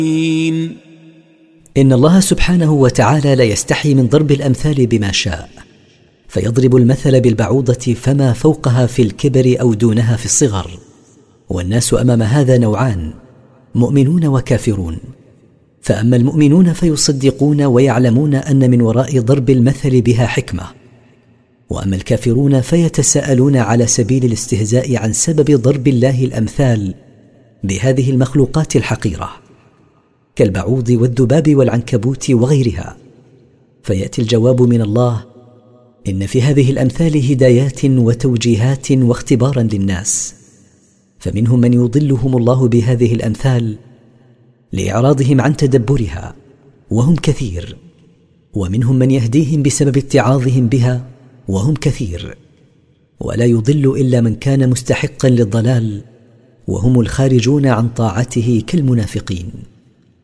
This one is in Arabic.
إن الله سبحانه وتعالى لا يستحي من ضرب الأمثال بما شاء، فيضرب المثل بالبعوضة فما فوقها في الكبر أو دونها في الصغر. والناس أمام هذا نوعان: مؤمنون وكافرون. فأما المؤمنون فيصدقون ويعلمون أن من وراء ضرب المثل بها حكمة، وأما الكافرون فيتساءلون على سبيل الاستهزاء عن سبب ضرب الله الأمثال بهذه المخلوقات الحقيرة كالبعوض والذباب والعنكبوت وغيرها. فيأتي الجواب من الله: إن في هذه الأمثال هدايات وتوجيهات واختبارا للناس، فمنهم من يضلهم الله بهذه الأمثال لإعراضهم عن تدبرها وهم كثير، ومنهم من يهديهم بسبب اتعاظهم بها وهم كثير، ولا يضل إلا من كان مستحقا للضلال وهم الخارجون عن طاعته كالمنافقين.